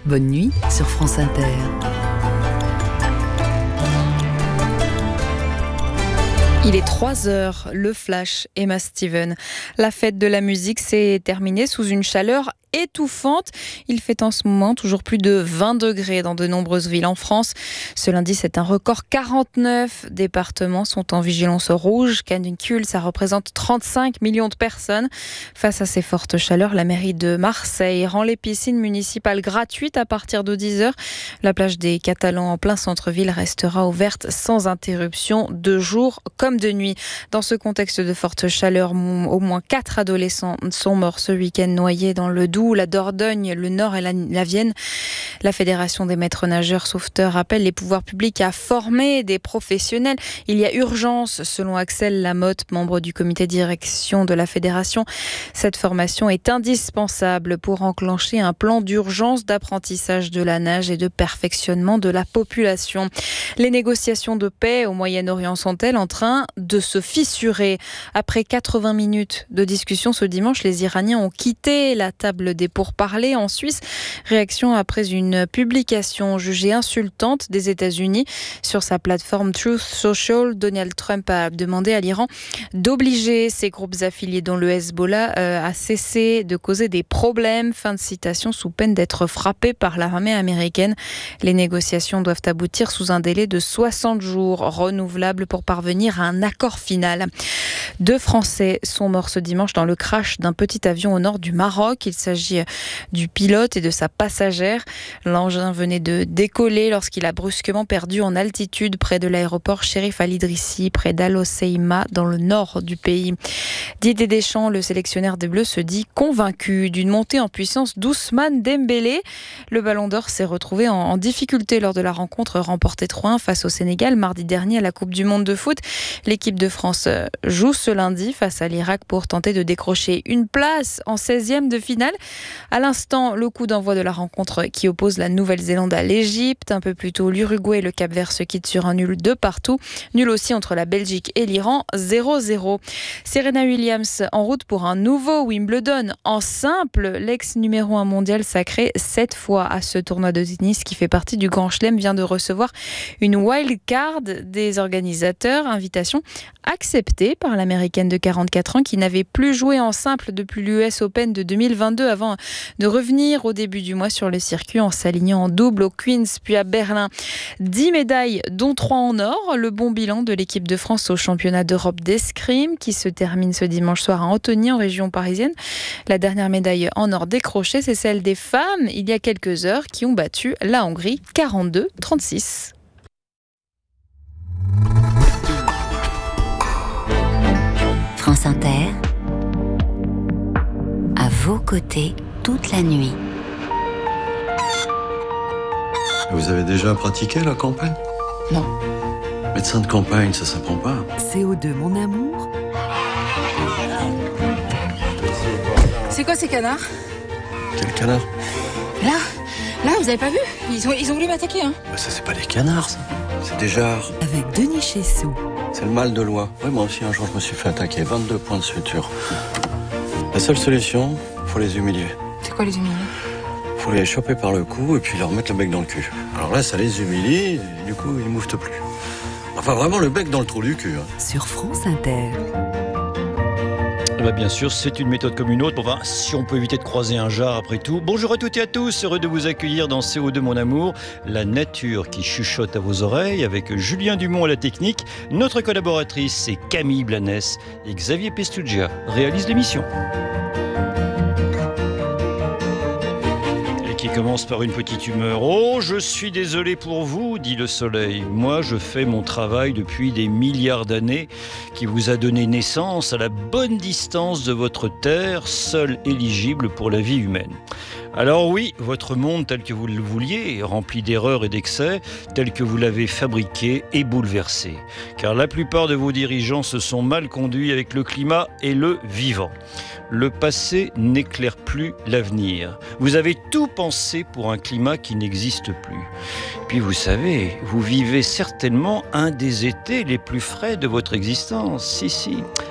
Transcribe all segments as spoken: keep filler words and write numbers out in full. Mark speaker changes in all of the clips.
Speaker 1: Bonne nuit sur France Inter. Il est trois heures, le flash, Emma Steven. La fête de la musique s'est terminée sous une chaleur étouffante. Il fait en ce moment toujours plus de vingt degrés dans de nombreuses villes en France. Ce lundi, c'est un record. quarante-neuf départements sont en vigilance rouge. Canicule, ça représente trente-cinq millions de personnes. Face à ces fortes chaleurs, la mairie de Marseille rend les piscines municipales gratuites à partir de dix heures. La plage des Catalans en plein centre-ville restera ouverte sans interruption de jour comme de nuit. Dans ce contexte de forte chaleur, au moins quatre adolescents sont morts ce week-end noyés dans le Doubs, la Dordogne, le Nord et la, la Vienne. La Fédération des maîtres nageurs sauveteurs appelle les pouvoirs publics à former des professionnels. Il y a urgence, selon Axel Lamotte, membre du comité de direction de la Fédération. Cette formation est indispensable pour enclencher un plan d'urgence d'apprentissage de la nage et de perfectionnement de la population. Les négociations de paix au Moyen-Orient sont-elles en train de se fissurer? Après quatre-vingts minutes de discussion ce dimanche, les Iraniens ont quitté la table des pourparlers en Suisse. Réaction après une publication jugée insultante des États-Unis. Sur sa plateforme Truth Social, Donald Trump a demandé à l'Iran d'obliger ses groupes affiliés dont le Hezbollah euh, à cesser de causer des problèmes. Fin de citation, sous peine d'être frappé par l'armée américaine. Les négociations doivent aboutir sous un délai de soixante jours renouvelable pour parvenir à un accord final. Deux Français sont morts ce dimanche dans le crash d'un petit avion au nord du Maroc. Il s'agit du pilote et de sa passagère. L'engin venait de décoller lorsqu'il a brusquement perdu en altitude près de l'aéroport Chérif Al Idrissi, près d'Al Hoceima, dans le nord du pays. Didier Deschamps, le sélectionneur des Bleus, se dit convaincu d'une montée en puissance d'Ousmane Dembélé. Le Ballon d'Or s'est retrouvé en, en difficulté lors de la rencontre remportée trois un face au Sénégal mardi dernier à la Coupe du Monde de foot. L'équipe de France joue ce lundi face à l'Irak pour tenter de décrocher une place en seizième de finale. À l'instant, le coup d'envoi de la rencontre qui oppose la Nouvelle-Zélande à l'Égypte. Un peu plus tôt, l'Uruguay et le Cap-Vert se quittent sur un nul de partout. Nul aussi entre la Belgique et l'Iran, zéro zéro. Serena Williams en route pour un nouveau Wimbledon en simple. L'ex numéro un mondial sacré sept fois à ce tournoi de tennis qui fait partie du Grand Chelem vient de recevoir une wild card des organisateurs. Invitation acceptée par l'américaine de quarante-quatre ans qui n'avait plus joué en simple depuis l'U S Open de deux mille vingt-deux avant de revenir au début du mois sur le circuit en s'alignant en double au Queens puis à Berlin. dix médailles dont trois en or. Le bon bilan de l'équipe de France au championnat d'Europe d'escrime qui se termine ce dimanche soir à Antony en région parisienne. La dernière médaille en or décrochée, c'est celle des femmes il y a quelques heures qui ont battu la Hongrie quarante-deux à trente-six.
Speaker 2: France Inter, à vos côtés toute la nuit.
Speaker 3: Vous avez déjà pratiqué la campagne?
Speaker 4: Non.
Speaker 3: Médecin de campagne, ça s'apprend pas.
Speaker 1: C O deux, mon amour.
Speaker 4: C'est quoi ces canards?
Speaker 3: Quel canard?
Speaker 4: Là, là, vous avez pas vu? Ils ont, ils ont voulu m'attaquer, hein.
Speaker 3: Bah ça, c'est pas des canards, ça. C'est des jarres.
Speaker 1: Avec Denis Chessou.
Speaker 3: C'est le mal de loi. Oui, moi aussi, un jour, je me suis fait attaquer. vingt-deux points de suture. La seule solution, faut les humilier.
Speaker 4: C'est quoi les humilier?
Speaker 3: Faut les choper par le cou et puis leur mettre le bec dans le cul. Alors là, ça les humilie et du coup, ils mouffent plus. Enfin, vraiment le bec dans le trou du cul. Hein.
Speaker 1: Sur France Inter.
Speaker 5: Bah bien sûr, c'est une méthode comme une autre. Enfin, si on peut éviter de croiser un jar après tout. Bonjour à toutes et à tous, heureux de vous accueillir dans C O deux mon amour, la nature qui chuchote à vos oreilles avec Julien Dumont à la technique. Notre collaboratrice, c'est Camille Blanes et Xavier Pestugia réalisent l'émission. Qui commence par une petite humeur. « Oh, je suis désolé pour vous, dit le soleil. Moi, je fais mon travail depuis des milliards d'années qui vous a donné naissance à la bonne distance de votre terre, seule éligible pour la vie humaine. » Alors oui, votre monde tel que vous le vouliez, rempli d'erreurs et d'excès, tel que vous l'avez fabriqué et bouleversé. Car la plupart de vos dirigeants se sont mal conduits avec le climat et le vivant. Le passé n'éclaire plus l'avenir. Vous avez tout pensé pour un climat qui n'existe plus. Puis vous savez, vous vivez certainement un des étés les plus frais de votre existence. Si, si.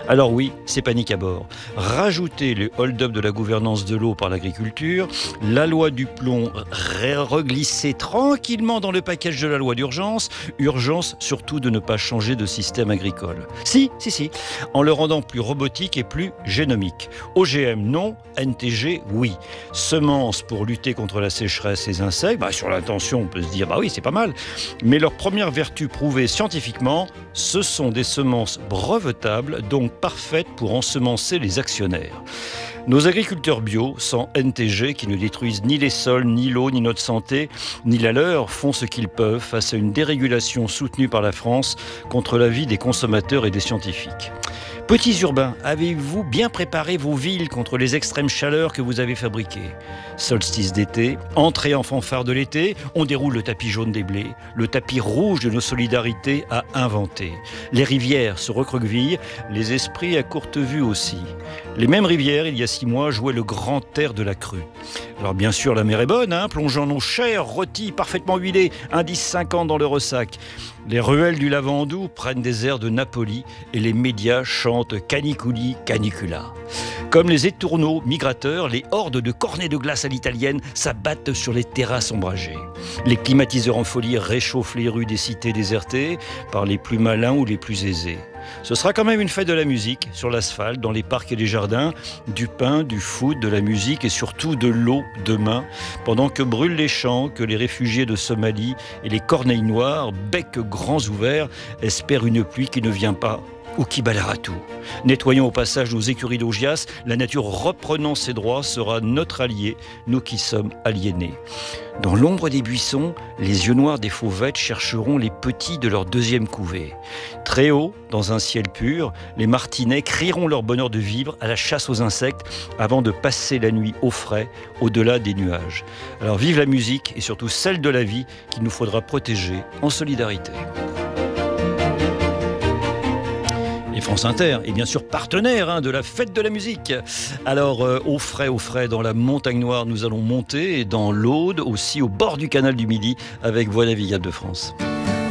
Speaker 5: Alors oui, c'est panique à bord. Rajoutez les hold-up de la gouvernance de l'eau par l'agriculture, la loi du plomb reglissée tranquillement dans le package de la loi d'urgence, urgence surtout de ne pas changer de système agricole. Si, si, si, en le rendant plus robotique et plus génomique. O G M non, N T G oui. Semences pour lutter contre la sécheresse et les insectes, bah sur l'intention on peut se dire bah oui c'est pas mal, mais leur première vertu prouvée scientifiquement, ce sont des semences brevetables, donc parfaites pour ensemencer les actionnaires. Nos agriculteurs bio, sans N T G, qui ne détruisent ni les sols, ni l'eau, ni notre santé, ni la leur, font ce qu'ils peuvent face à une dérégulation soutenue par la France contre l'avis des consommateurs et des scientifiques. Petits urbains, avez-vous bien préparé vos villes contre les extrêmes chaleurs que vous avez fabriquées ? Solstice d'été, entrée en fanfare de l'été, on déroule le tapis jaune des blés, le tapis rouge de nos solidarités à inventer. Les rivières se recroquevillent, les esprits à courte vue aussi. Les mêmes rivières, il y a six mois, jouaient le grand air de la crue. Alors bien sûr, la mer est bonne, hein, plongeant nos chairs rôtis parfaitement huilés, indice cinquante dans le ressac. Les ruelles du Lavandou prennent des airs de Napoli et les médias chantent Caniculi Canicula. Comme les étourneaux migrateurs, les hordes de cornets de glace à l'italienne s'abattent sur les terrasses ombragées. Les climatiseurs en folie réchauffent les rues des cités désertées par les plus malins ou les plus aisés. Ce sera quand même une fête de la musique sur l'asphalte, dans les parcs et les jardins, du pain, du foot, de la musique et surtout de l'eau demain, pendant que brûlent les champs, que les réfugiés de Somalie et les corneilles noires, becs grands ouverts, espèrent une pluie qui ne vient pas ou qui balayera tout. Nettoyons au passage nos écuries d'Augias, la nature reprenant ses droits sera notre allié, nous qui sommes aliénés. Dans l'ombre des buissons, les yeux noirs des fauvettes chercheront les petits de leur deuxième couvée. Très haut, dans un ciel pur, les martinets crieront leur bonheur de vivre à la chasse aux insectes avant de passer la nuit au frais, au-delà des nuages. Alors vive la musique et surtout celle de la vie qu'il nous faudra protéger en solidarité. Et France Inter est bien sûr partenaire hein, de la fête de la musique. Alors euh, au frais, au frais, dans la Montagne Noire, nous allons monter, et dans l'Aude, aussi au bord du canal du Midi, avec Voix navigable de France.